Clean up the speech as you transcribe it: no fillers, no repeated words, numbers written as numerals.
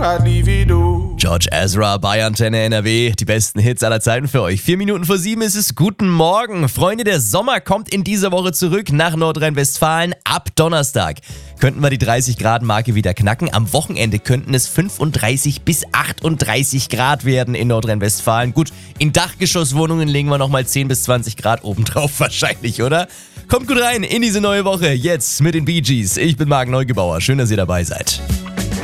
Adividu. George Ezra bei Antenne NRW. Die besten Hits aller Zeiten für euch. 4 Minuten vor 7 ist es. Guten Morgen. Freunde, der Sommer kommt in dieser Woche zurück nach Nordrhein-Westfalen. Ab Donnerstag könnten wir die 30-Grad-Marke wieder knacken. Am Wochenende könnten es 35 bis 38 Grad werden in Nordrhein-Westfalen. Gut, in Dachgeschosswohnungen legen wir nochmal 10 bis 20 Grad obendrauf wahrscheinlich, oder? Kommt gut rein in diese neue Woche. Jetzt mit den Bee Gees. Ich bin Marc Neugebauer. Schön, dass ihr dabei seid.